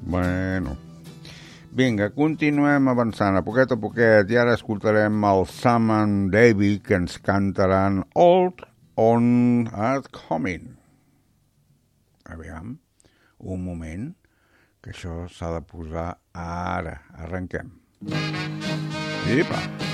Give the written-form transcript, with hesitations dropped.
Bueno. Vinga, continuem avançant a poquet, i ara escoltarem el Sam and Davy, que ens cantaran Old on at Coming. Aviam, un moment, que això s'ha de posar ara. Arrenquem. Epa!